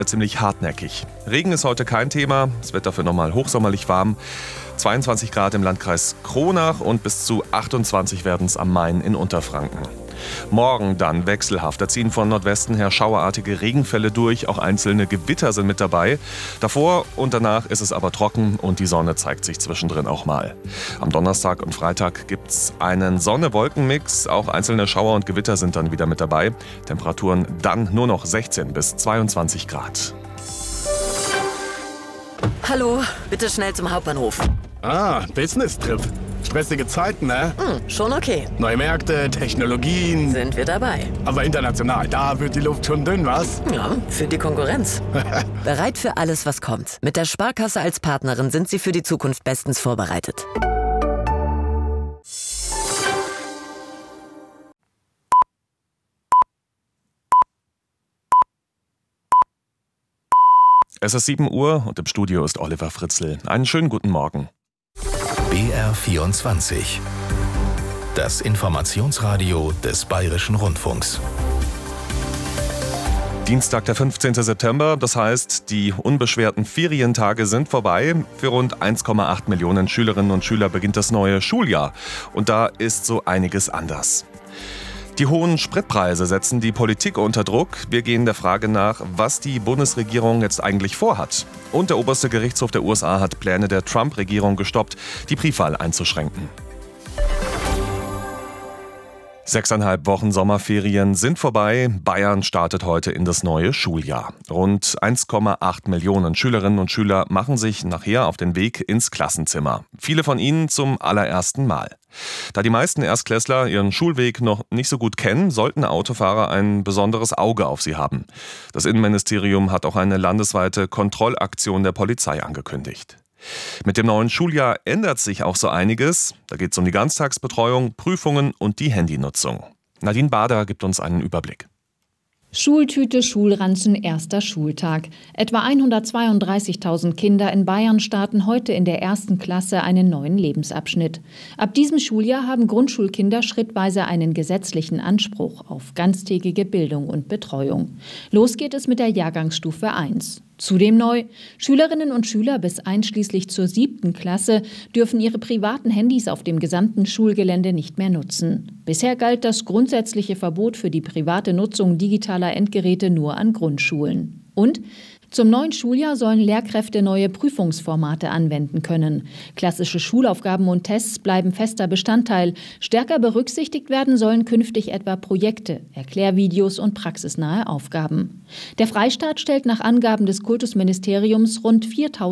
ziemlich hartnäckig. Regen ist heute kein Thema, es wird dafür nochmal hochsommerlich warm. 22 Grad im Landkreis Kronach und bis zu 28 werden es am Main in Unterfranken. Morgen dann wechselhaft. Da ziehen von Nordwesten her schauerartige Regenfälle durch. Auch einzelne Gewitter sind mit dabei. Davor und danach ist es aber trocken und die Sonne zeigt sich zwischendrin auch mal. Am Donnerstag und Freitag gibt es einen Sonne-Wolken-Mix. Auch einzelne Schauer und Gewitter sind dann wieder mit dabei. Temperaturen dann nur noch 16 bis 22 Grad. Hallo, bitte schnell zum Hauptbahnhof. Business-Trip. Stressige Zeiten, ne? Schon okay. Neue Märkte, Technologien. Sind wir dabei? Aber international, da wird die Luft schon dünn, was? Ja, für die Konkurrenz. Bereit für alles, was kommt. Mit der Sparkasse als Partnerin sind Sie für die Zukunft bestens vorbereitet. Es ist 7 Uhr und im Studio ist Oliver Fritzl. Einen schönen guten Morgen. BR24. Das Informationsradio des Bayerischen Rundfunks. Dienstag, der 15. September, das heißt, die unbeschwerten Ferientage sind vorbei. Für rund 1,8 Millionen Schülerinnen und Schüler beginnt das neue Schuljahr. Und da ist so einiges anders. Die hohen Spritpreise setzen die Politik unter Druck. Wir gehen der Frage nach, was die Bundesregierung jetzt eigentlich vorhat. Und der oberste Gerichtshof der USA hat Pläne der Trump-Regierung gestoppt, die Briefwahl einzuschränken. 6,5 Wochen Sommerferien sind vorbei. Bayern startet heute in das neue Schuljahr. Rund 1,8 Millionen Schülerinnen und Schüler machen sich nachher auf den Weg ins Klassenzimmer. Viele von ihnen zum allerersten Mal. Da die meisten Erstklässler ihren Schulweg noch nicht so gut kennen, sollten Autofahrer ein besonderes Auge auf sie haben. Das Innenministerium hat auch eine landesweite Kontrollaktion der Polizei angekündigt. Mit dem neuen Schuljahr ändert sich auch so einiges. Da geht es um die Ganztagsbetreuung, Prüfungen und die Handynutzung. Nadine Bader gibt uns einen Überblick. Schultüte, Schulranzen, erster Schultag. Etwa 132.000 Kinder in Bayern starten heute in der ersten Klasse einen neuen Lebensabschnitt. Ab diesem Schuljahr haben Grundschulkinder schrittweise einen gesetzlichen Anspruch auf ganztägige Bildung und Betreuung. Los geht es mit der Jahrgangsstufe 1. Zudem neu: Schülerinnen und Schüler bis einschließlich zur 7. Klasse dürfen ihre privaten Handys auf dem gesamten Schulgelände nicht mehr nutzen. Bisher galt das grundsätzliche Verbot für die private Nutzung digitaler Endgeräte nur an Grundschulen. Und zum neuen Schuljahr sollen Lehrkräfte neue Prüfungsformate anwenden können. Klassische Schulaufgaben und Tests bleiben fester Bestandteil. Stärker berücksichtigt werden sollen künftig etwa Projekte, Erklärvideos und praxisnahe Aufgaben. Der Freistaat stellt nach Angaben des Kultusministeriums rund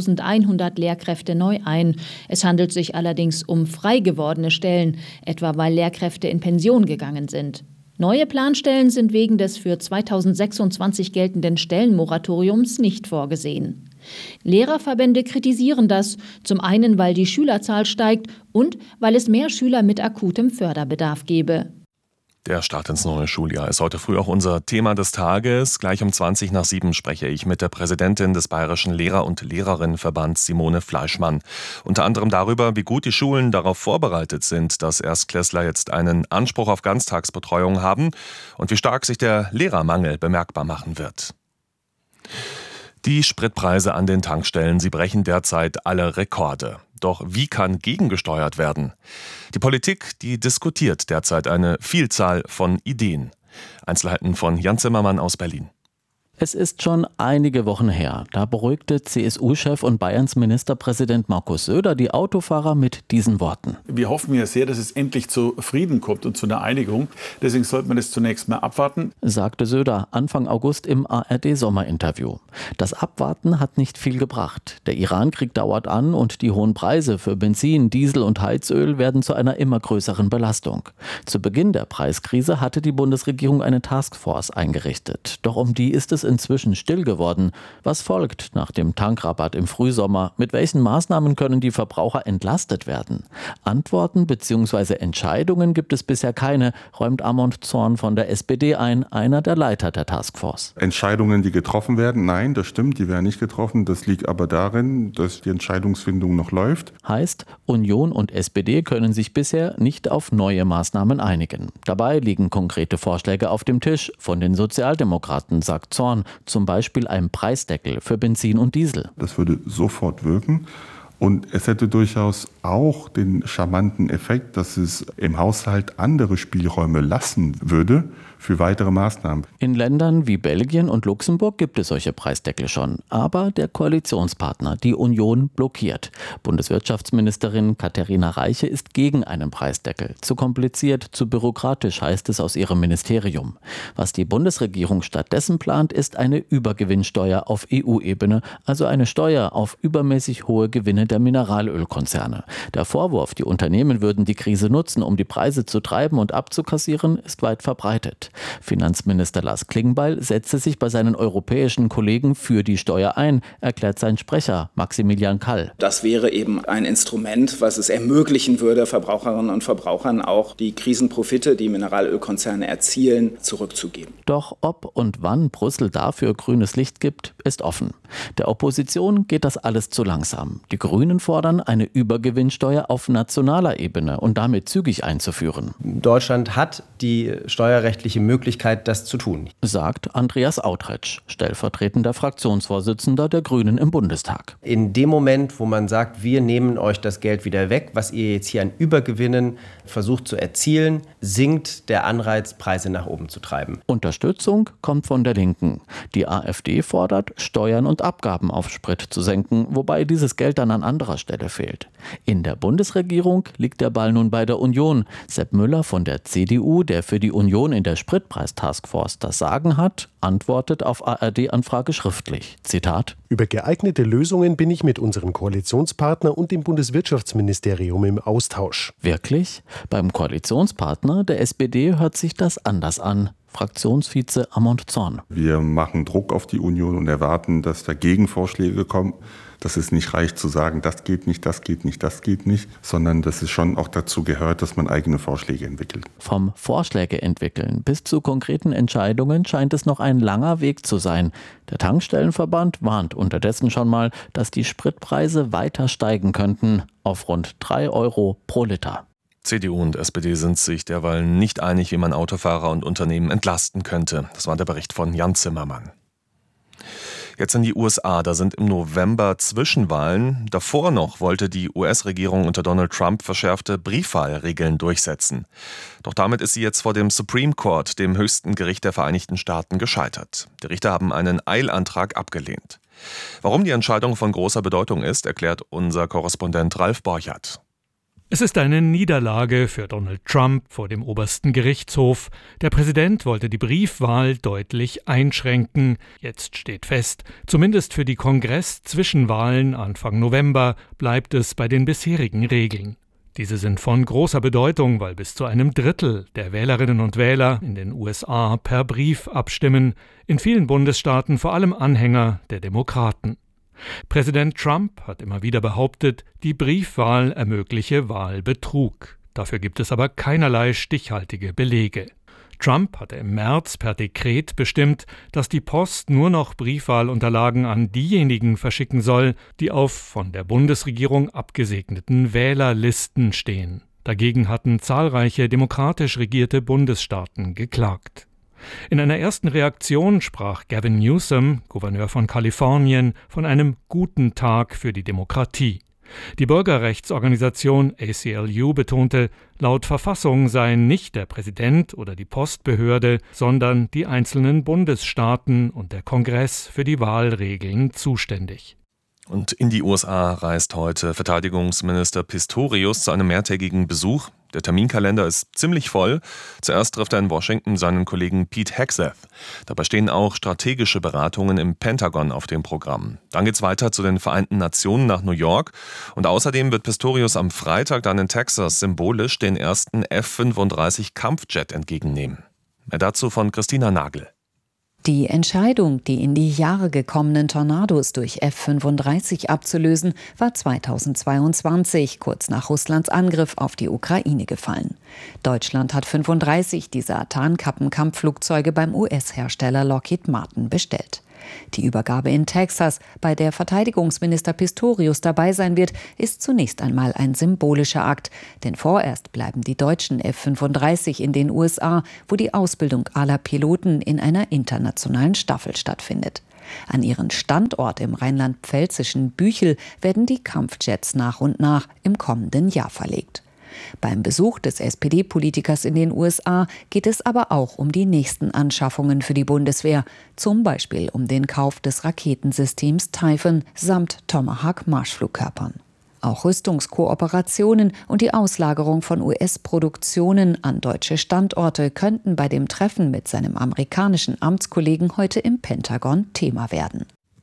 4.100 Lehrkräfte neu ein. Es handelt sich allerdings um frei gewordene Stellen, etwa weil Lehrkräfte in Pension gegangen sind. Neue Planstellen sind wegen des für 2026 geltenden Stellenmoratoriums nicht vorgesehen. Lehrerverbände kritisieren das, zum einen, weil die Schülerzahl steigt und weil es mehr Schüler mit akutem Förderbedarf gebe. Der Start ins neue Schuljahr ist heute früh auch unser Thema des Tages. Gleich um 7:20 spreche ich mit der Präsidentin des Bayerischen Lehrer- und Lehrerinnenverbands, Simone Fleischmann. Unter anderem darüber, wie gut die Schulen darauf vorbereitet sind, dass Erstklässler jetzt einen Anspruch auf Ganztagsbetreuung haben und wie stark sich der Lehrermangel bemerkbar machen wird. Die Spritpreise an den Tankstellen, sie brechen derzeit alle Rekorde. Doch wie kann gegengesteuert werden? Die Politik, die diskutiert derzeit eine Vielzahl von Ideen. Einzelheiten von Jan Zimmermann aus Berlin. Es ist schon einige Wochen her. Da beruhigte CSU-Chef und Bayerns Ministerpräsident Markus Söder die Autofahrer mit diesen Worten. Wir hoffen ja sehr, dass es endlich zu Frieden kommt und zu einer Einigung. Deswegen sollte man das zunächst mal abwarten, sagte Söder Anfang August im ARD-Sommerinterview. Das Abwarten hat nicht viel gebracht. Der Iran-Krieg dauert an und die hohen Preise für Benzin, Diesel und Heizöl werden zu einer immer größeren Belastung. Zu Beginn der Preiskrise hatte die Bundesregierung eine Taskforce eingerichtet. Doch um die ist es inzwischen still geworden. Was folgt nach dem Tankrabatt im Frühsommer? Mit welchen Maßnahmen können die Verbraucher entlastet werden? Antworten bzw. Entscheidungen gibt es bisher keine, räumt Amond Zorn von der SPD ein, einer der Leiter der Taskforce. Entscheidungen, die getroffen werden, nein, das stimmt, die werden nicht getroffen. Das liegt aber darin, dass die Entscheidungsfindung noch läuft. Heißt, Union und SPD können sich bisher nicht auf neue Maßnahmen einigen. Dabei liegen konkrete Vorschläge auf dem Tisch von den Sozialdemokraten, sagt Zorn. schon, zum Beispiel einem Preisdeckel für Benzin und Diesel. Das würde sofort wirken. Und es hätte durchaus auch den charmanten Effekt, dass es im Haushalt andere Spielräume lassen würde für weitere Maßnahmen. In Ländern wie Belgien und Luxemburg gibt es solche Preisdeckel schon. Aber der Koalitionspartner, die Union, blockiert. Bundeswirtschaftsministerin Katharina Reiche ist gegen einen Preisdeckel. Zu kompliziert, zu bürokratisch, heißt es aus ihrem Ministerium. Was die Bundesregierung stattdessen plant, ist eine Übergewinnsteuer auf EU-Ebene, also eine Steuer auf übermäßig hohe Gewinne der Mineralölkonzerne. Der Vorwurf, die Unternehmen würden die Krise nutzen, um die Preise zu treiben und abzukassieren, ist weit verbreitet. Finanzminister Lars Klingbeil setzte sich bei seinen europäischen Kollegen für die Steuer ein, erklärt sein Sprecher Maximilian Kall. Das wäre eben ein Instrument, was es ermöglichen würde, Verbraucherinnen und Verbrauchern auch die Krisenprofite, die Mineralölkonzerne erzielen, zurückzugeben. Doch ob und wann Brüssel dafür grünes Licht gibt, ist offen. Der Opposition geht das alles zu langsam. Die Grünen fordern, eine Übergewinnsteuer auf nationaler Ebene und damit zügig einzuführen. Deutschland hat die steuerrechtliche Möglichkeit, das zu tun, sagt Andreas Autretsch, stellvertretender Fraktionsvorsitzender der Grünen im Bundestag. In dem Moment, wo man sagt, wir nehmen euch das Geld wieder weg, was ihr jetzt hier an Übergewinnen versucht zu erzielen, sinkt der Anreiz, Preise nach oben zu treiben. Unterstützung kommt von der Linken. Die AfD fordert, Steuern und Abgaben auf Sprit zu senken, wobei dieses Geld dann an anderer Stelle fehlt. In der Bundesregierung liegt der Ball nun bei der Union. Sepp Müller von der CDU, der für die Union in der Spritpreistaskforce das Sagen hat, antwortet auf ARD-Anfrage schriftlich. Zitat: Über geeignete Lösungen bin ich mit unserem Koalitionspartner und dem Bundeswirtschaftsministerium im Austausch. Wirklich? Beim Koalitionspartner der SPD hört sich das anders an. Fraktionsvize Amont Zorn. Wir machen Druck auf die Union und erwarten, dass da Gegenvorschläge kommen. Dass es nicht reicht zu sagen, das geht nicht, das geht nicht, das geht nicht, sondern dass es schon auch dazu gehört, dass man eigene Vorschläge entwickelt. Vom Vorschläge entwickeln bis zu konkreten Entscheidungen scheint es noch ein langer Weg zu sein. Der Tankstellenverband warnt unterdessen schon mal, dass die Spritpreise weiter steigen könnten auf rund 3 Euro pro Liter. CDU und SPD sind sich derweil nicht einig, wie man Autofahrer und Unternehmen entlasten könnte. Das war der Bericht von Jan Zimmermann. Jetzt in die USA, da sind im November Zwischenwahlen. Davor noch wollte die US-Regierung unter Donald Trump verschärfte Briefwahlregeln durchsetzen. Doch damit ist sie jetzt vor dem Supreme Court, dem höchsten Gericht der Vereinigten Staaten, gescheitert. Die Richter haben einen Eilantrag abgelehnt. Warum die Entscheidung von großer Bedeutung ist, erklärt unser Korrespondent Ralf Borchert. Es ist eine Niederlage für Donald Trump vor dem obersten Gerichtshof. Der Präsident wollte die Briefwahl deutlich einschränken. Jetzt steht fest, zumindest für die Kongress-Zwischenwahlen Anfang November bleibt es bei den bisherigen Regeln. Diese sind von großer Bedeutung, weil bis zu einem Drittel der Wählerinnen und Wähler in den USA per Brief abstimmen, in vielen Bundesstaaten vor allem Anhänger der Demokraten. Präsident Trump hat immer wieder behauptet, die Briefwahl ermögliche Wahlbetrug. Dafür gibt es aber keinerlei stichhaltige Belege. Trump hatte im März per Dekret bestimmt, dass die Post nur noch Briefwahlunterlagen an diejenigen verschicken soll, die auf von der Bundesregierung abgesegneten Wählerlisten stehen. Dagegen hatten zahlreiche demokratisch regierte Bundesstaaten geklagt. In einer ersten Reaktion sprach Gavin Newsom, Gouverneur von Kalifornien, von einem guten Tag für die Demokratie. Die Bürgerrechtsorganisation ACLU betonte, laut Verfassung seien nicht der Präsident oder die Postbehörde, sondern die einzelnen Bundesstaaten und der Kongress für die Wahlregeln zuständig. Und in die USA reist heute Verteidigungsminister Pistorius zu einem mehrtägigen Besuch. Der Terminkalender ist ziemlich voll. Zuerst trifft er in Washington seinen Kollegen Pete Hegseth. Dabei stehen auch strategische Beratungen im Pentagon auf dem Programm. Dann geht's weiter zu den Vereinten Nationen nach New York. Und außerdem wird Pistorius am Freitag dann in Texas symbolisch den ersten F-35 Kampfjet entgegennehmen. Mehr dazu von Christina Nagel. Die Entscheidung, die in die Jahre gekommenen Tornados durch F-35 abzulösen, war 2022, kurz nach Russlands Angriff auf die Ukraine gefallen. Deutschland hat 35 dieser Tarnkappenkampfflugzeuge beim US-Hersteller Lockheed Martin bestellt. Die Übergabe in Texas, bei der Verteidigungsminister Pistorius dabei sein wird, ist zunächst einmal ein symbolischer Akt. Denn vorerst bleiben die deutschen F-35 in den USA, wo die Ausbildung aller Piloten in einer internationalen Staffel stattfindet. An ihren Standort im rheinland-pfälzischen Büchel werden die Kampfjets nach und nach im kommenden Jahr verlegt. Beim Besuch des SPD-Politikers in den USA geht es aber auch um die nächsten Anschaffungen für die Bundeswehr, zum Beispiel um den Kauf des Raketensystems Typhoon samt Tomahawk-Marschflugkörpern. Auch Rüstungskooperationen und die Auslagerung von US-Produktionen an deutsche Standorte könnten bei dem Treffen mit seinem amerikanischen Amtskollegen heute im Pentagon Thema werden.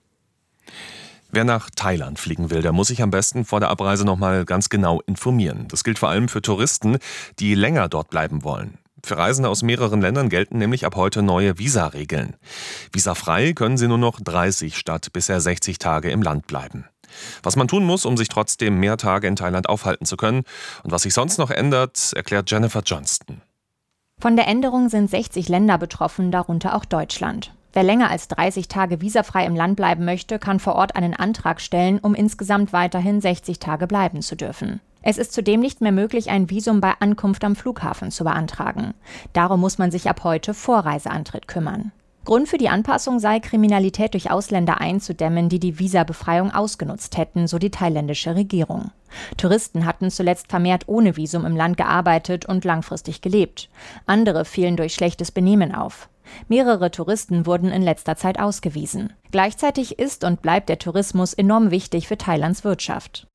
Wer nach Thailand fliegen will, der muss sich am besten vor der Abreise noch mal ganz genau informieren. Das gilt vor allem für Touristen, die länger dort bleiben wollen. Für Reisende aus mehreren Ländern gelten nämlich ab heute neue Visaregeln. Visafrei können sie nur noch 30 statt bisher 60 Tage im Land bleiben. Was man tun muss, um sich trotzdem mehr Tage in Thailand aufhalten zu können und was sich sonst noch ändert, erklärt Jennifer Johnston. Von der Änderung sind 60 Länder betroffen, darunter auch Deutschland. Wer länger als 30 Tage visafrei im Land bleiben möchte, kann vor Ort einen Antrag stellen, um insgesamt weiterhin 60 Tage bleiben zu dürfen. Es ist zudem nicht mehr möglich, ein Visum bei Ankunft am Flughafen zu beantragen. Darum muss man sich ab heute vor Reiseantritt kümmern. Grund für die Anpassung sei, Kriminalität durch Ausländer einzudämmen, die die Visabefreiung ausgenutzt hätten, so die thailändische Regierung. Touristen hatten zuletzt vermehrt ohne Visum im Land gearbeitet und langfristig gelebt. Andere fielen durch schlechtes Benehmen auf. Mehrere Touristen wurden in letzter Zeit ausgewiesen. Gleichzeitig ist und bleibt der Tourismus enorm wichtig für Thailands Wirtschaft.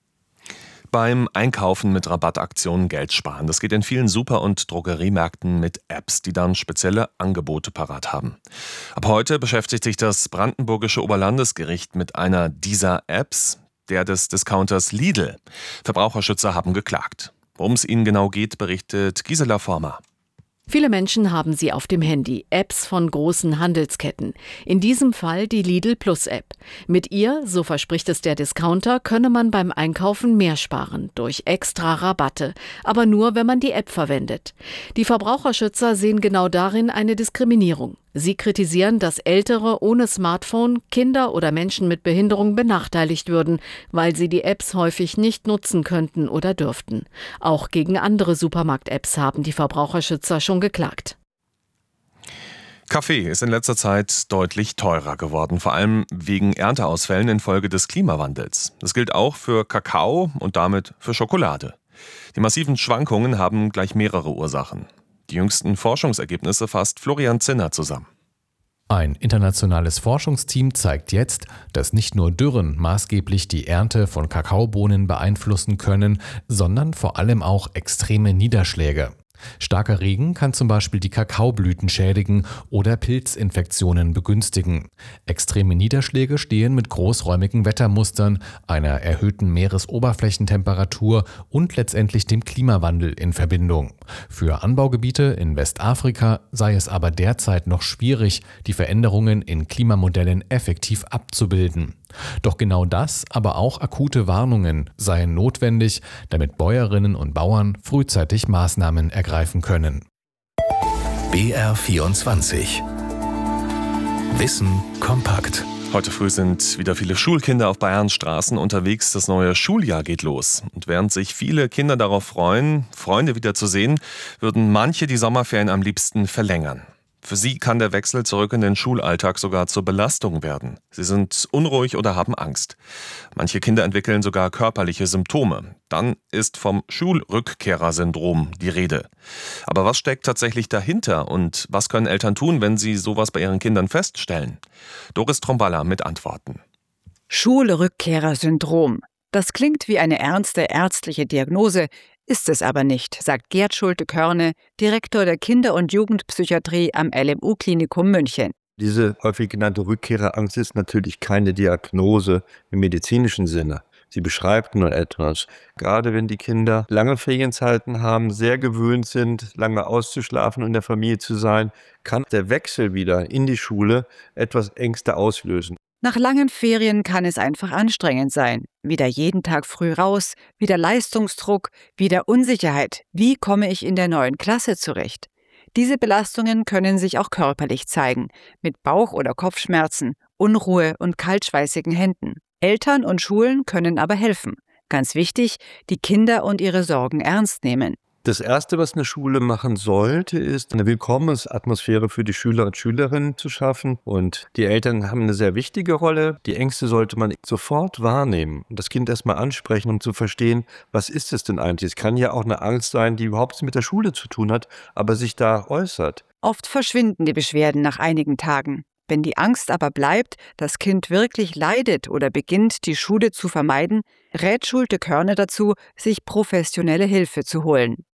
Beim Einkaufen mit Rabattaktionen Geld sparen. Das geht in vielen Super- und Drogeriemärkten mit Apps, die dann spezielle Angebote parat haben. Ab heute beschäftigt sich das brandenburgische Oberlandesgericht mit einer dieser Apps, der des Discounters Lidl. Verbraucherschützer haben geklagt. Worum es ihnen genau geht, berichtet Gisela Former. Viele Menschen haben sie auf dem Handy, Apps von großen Handelsketten. In diesem Fall die Lidl Plus App. Mit ihr, so verspricht es der Discounter, könne man beim Einkaufen mehr sparen, durch extra Rabatte. Aber nur, wenn man die App verwendet. Die Verbraucherschützer sehen genau darin eine Diskriminierung. Sie kritisieren, dass Ältere ohne Smartphone, Kinder oder Menschen mit Behinderung benachteiligt würden, weil sie die Apps häufig nicht nutzen könnten oder dürften. Auch gegen andere Supermarkt-Apps haben die Verbraucherschützer schon geklagt. Kaffee ist in letzter Zeit deutlich teurer geworden, vor allem wegen Ernteausfällen infolge des Klimawandels. Das gilt auch für Kakao und damit für Schokolade. Die massiven Schwankungen haben gleich mehrere Ursachen. Die jüngsten Forschungsergebnisse fasst Florian Zinner zusammen. Ein internationales Forschungsteam zeigt jetzt, dass nicht nur Dürren maßgeblich die Ernte von Kakaobohnen beeinflussen können, sondern vor allem auch extreme Niederschläge. Starker Regen kann zum Beispiel die Kakaoblüten schädigen oder Pilzinfektionen begünstigen. Extreme Niederschläge stehen mit großräumigen Wettermustern, einer erhöhten Meeresoberflächentemperatur und letztendlich dem Klimawandel in Verbindung. Für Anbaugebiete in Westafrika sei es aber derzeit noch schwierig, die Veränderungen in Klimamodellen effektiv abzubilden. Doch genau das, aber auch akute Warnungen seien notwendig, damit Bäuerinnen und Bauern frühzeitig Maßnahmen ergreifen können. BR24 Wissen kompakt. Heute früh sind wieder viele Schulkinder auf Bayerns Straßen unterwegs. Das neue Schuljahr geht los. Und während sich viele Kinder darauf freuen, Freunde wiederzusehen, würden manche die Sommerferien am liebsten verlängern. Für sie kann der Wechsel zurück in den Schulalltag sogar zur Belastung werden. Sie sind unruhig oder haben Angst. Manche Kinder entwickeln sogar körperliche Symptome. Dann ist vom Schulrückkehrersyndrom die Rede. Aber was steckt tatsächlich dahinter und was können Eltern tun, wenn sie sowas bei ihren Kindern feststellen? Doris Tromballa mit Antworten. Schulrückkehrersyndrom. Das klingt wie eine ernste ärztliche Diagnose, ist es aber nicht, sagt Gerd Schulte-Körne, Direktor der Kinder- und Jugendpsychiatrie am LMU-Klinikum München. Diese häufig genannte Rückkehrerangst ist natürlich keine Diagnose im medizinischen Sinne. Sie beschreibt nur etwas. Gerade wenn die Kinder lange Ferienzeiten haben, sehr gewöhnt sind, lange auszuschlafen und in der Familie zu sein, kann der Wechsel wieder in die Schule etwas Ängste auslösen. Nach langen Ferien kann es einfach anstrengend sein. Wieder jeden Tag früh raus, wieder Leistungsdruck, wieder Unsicherheit. Wie komme ich in der neuen Klasse zurecht? Diese Belastungen können sich auch körperlich zeigen, mit Bauch- oder Kopfschmerzen, Unruhe und kaltschweißigen Händen. Eltern und Schulen können aber helfen. Ganz wichtig, die Kinder und ihre Sorgen ernst nehmen. Das Erste, was eine Schule machen sollte, ist, eine Willkommensatmosphäre für die Schüler und Schülerinnen zu schaffen. Und die Eltern haben eine sehr wichtige Rolle. Die Ängste sollte man sofort wahrnehmen und das Kind erstmal ansprechen, um zu verstehen, was ist es denn eigentlich? Es kann ja auch eine Angst sein, die überhaupt nichts mit der Schule zu tun hat, aber sich da äußert. Oft verschwinden die Beschwerden nach einigen Tagen. Wenn die Angst aber bleibt, das Kind wirklich leidet oder beginnt, die Schule zu vermeiden, rät Schulte-Körne dazu, sich professionelle Hilfe zu holen.